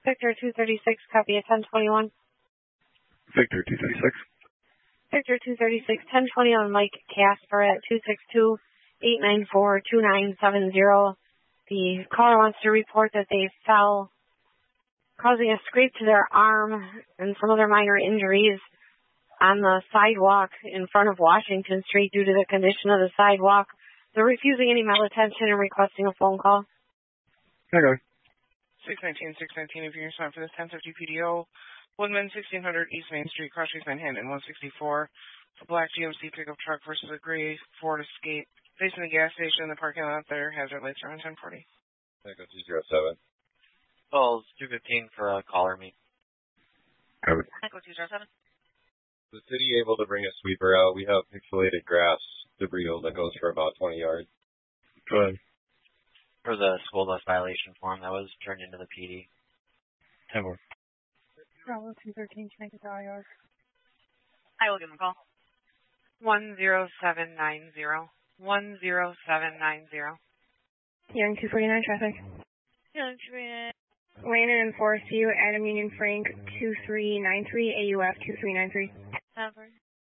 Victor 236, copy at 1021. Victor 236. Victor 236, 1021, Mike Casper at 262-894-2970. The caller wants to report that they fell, causing a scrape to their arm and some other minor injuries on the sidewalk in front of Washington Street due to the condition of the sidewalk. They're refusing any medical attention and requesting a phone call. Okay. 619, if you're signed for this 1050 PDO, Woodman, 1600 East Main Street, Cross Street, Manhattan, 164. A black GMC pickup truck versus a gray Ford Escape. Facing the gas station in the parking lot there, hazard lights are on 1040. Echo 207. Calls 215 for a caller meet. Code. Echo 207. The city able to bring a sweeper out? We have pixelated grass debris that goes for about 20 yards. Go ahead. For the school bus violation form that was turned into the PD. 10-4. Bravo 213, can I get the IR? I will give him a call. 10790. 10790. Young 249 traffic. Young 249. Rainer and Forest View, Adam Union Frank 2393, AUF 2393.